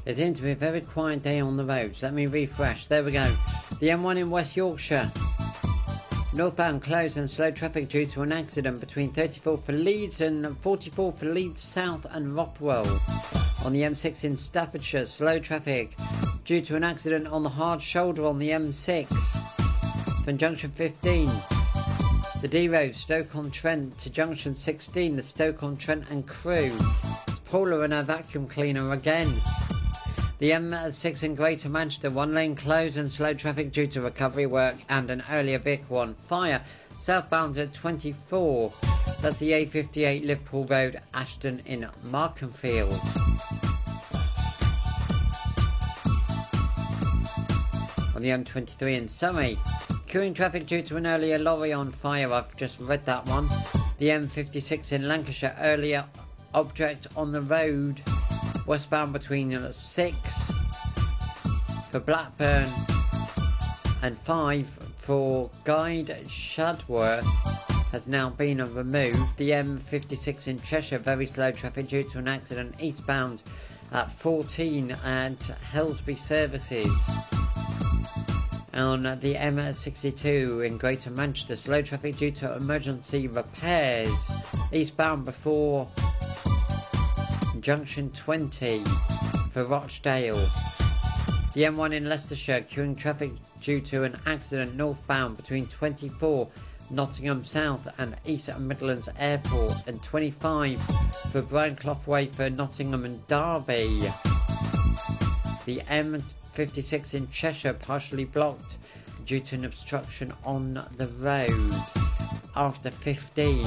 It seems to be a very quiet day on the roads. Let me refresh. There we go. The M1 in West Yorkshire. Northbound closed and slow traffic due to an accident between 34 for Leeds and 44 for Leeds South and Rothwell. On the M6 in Staffordshire, slow traffic due to an accident on the hard shoulder on the M6 from junction 15. The D road, Stoke-on-Trent to junction 16, the Stoke-on-Trent and Crewe. It's Paula and her vacuum cleaner again. The M6 in Greater Manchester, one lane closed and slow traffic due to recovery work and an earlier vehicle on fire. Southbound at 24. That's the A58 Liverpool Road, Ashton in Markenfield. On the M23 in Surrey, queuing traffic due to an earlier lorry on fire. I've just read that one. The M56 in Lancashire, earlier object on the road. Westbound between 6 for Blackburn and 5 for Guide Shadworth has now been removed. The M56 in Cheshire, very slow traffic due to an accident eastbound at 14 at Helsby Services. On the M62 in Greater Manchester, slow traffic due to emergency repairs eastbound before junction 20 for Rochdale. The M1 in Leicestershire, queuing traffic due to an accident northbound between 24 Nottingham South and East Midlands Airport and 25 for Brianclough Way for Nottingham and Derby. The M56 in Cheshire partially blocked due to an obstruction on the road after 15.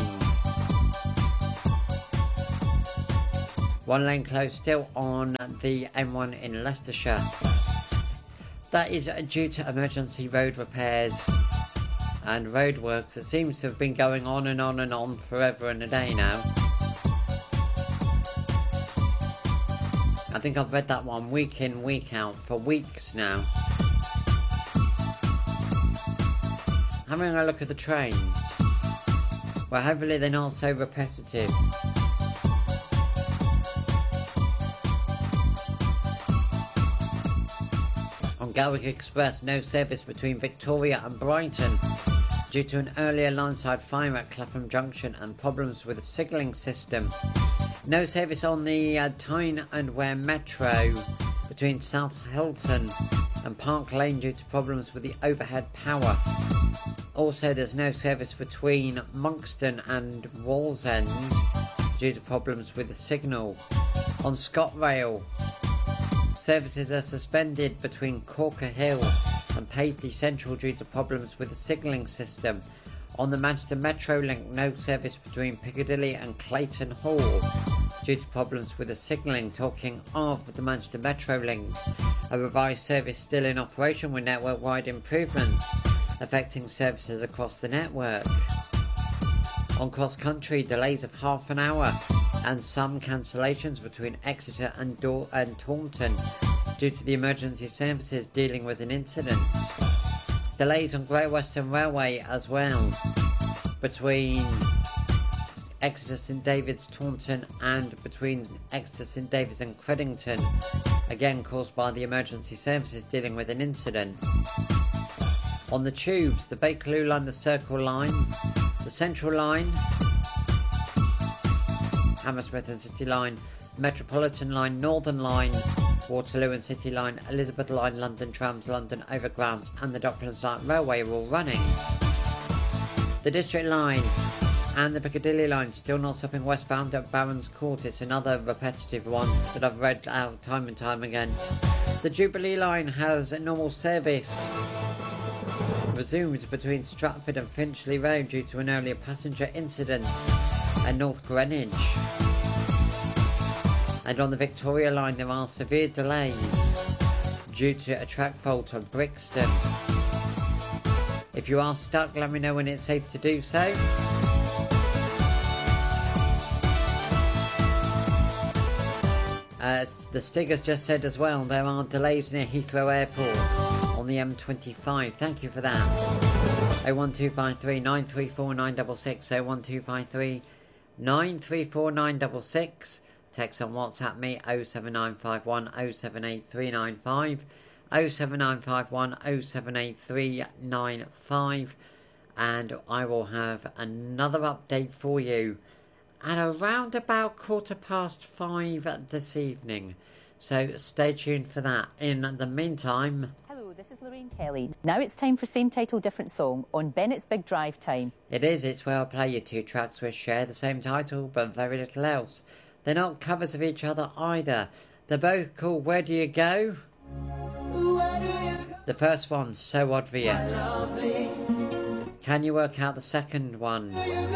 One lane closed still on the M1 in Leicestershire. That is due to emergency road repairs and roadworks that seems to have been going on and on and on forever and a day now. I think I've read that one week in, week out for weeks now. Having a look at the trains. Well, hopefully they're not so repetitive. On Gatwick Express, no service between Victoria and Brighton due to an earlier line-side fire at Clapham Junction and problems with the signalling system. No service on the Tyne and Wear Metro between South Hilton and Park Lane due to problems with the overhead power. Also, there's no service between Monkston and Wallsend due to problems with the signal. On ScotRail, services are suspended between Corker Hill and Paisley Central due to problems with the signalling system. On the Manchester Metrolink, no service between Piccadilly and Clayton Hall due to problems with the signalling. Talking of the Manchester Metrolink, a revised service still in operation with network-wide improvements affecting services across the network. On cross-country, delays of half an hour and some cancellations between Exeter and Taunton due to the emergency services dealing with an incident. Delays on Great Western Railway as well between Exeter St David's Taunton and between Exeter St David's and Credington, again caused by the emergency services dealing with an incident. On the tubes, the Bakerloo line, the Circle line, the Central line, Hammersmith and City line, Metropolitan line, Northern line, Waterloo and City line, Elizabeth line, London Trams, London Overground and the Docklands Light Railway are all running. The District line and the Piccadilly line still not stopping westbound at Barons Court. It's another repetitive one that I've read out time and time again. The Jubilee line has a normal service resumed between Stratford and Finchley Road due to an earlier passenger incident at North Greenwich. And on the Victoria line there are severe delays due to a track fault at Brixton. If you are stuck, let me know when it's safe to do so. The Stig just said as well, there are delays near Heathrow Airport on the M25. Thank you for that. 01253 934 966, 01253 934 966. Text and WhatsApp me 07951 078395, 07951 078395, and I will have another update for you at around about 5:15 this evening. So stay tuned for that. In the meantime... Hello, this is Lorraine Kelly. Now it's time for Same Title Different Song on Bennett's Big Drive Time. It is. It's where I play you two tracks which share the same title but very little else. They're not covers of each other either. They're both called Where Do You Go? The first one's So Obvious. Can you work out the second one?